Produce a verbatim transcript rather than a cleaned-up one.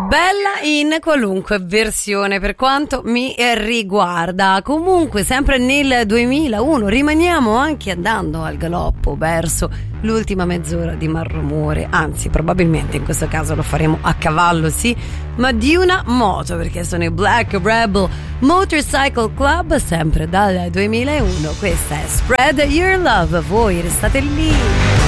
bella in qualunque versione per quanto mi riguarda. Comunque sempre nel duemilauno rimaniamo anche andando al galoppo verso l'ultima mezz'ora di Malrumore, anzi probabilmente in questo caso lo faremo a cavallo, sì, ma di una moto, perché sono i Black Rebel Motorcycle Club, sempre dal duemilauno. Questa è Spread Your Love, voi restate lì.